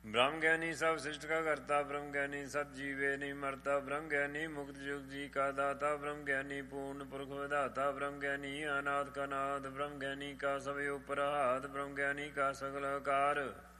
ब्रह्म ज्ञानी सब सृष्ट का करता, ब्रह्म ज्ञानी सत जीवे नहीं मरता, ब्रह्म ज्ञानी मुक्त युग जी का दाता, ब्रह्म ज्ञानी पूर्ण पुरख विधाता, ब्रह्म ज्ञानी अनाथ का नाथ, ब्रह्म ज्ञानी का सब ऊपर हाथ, ब्रह्म ज्ञानी का सगल आकार,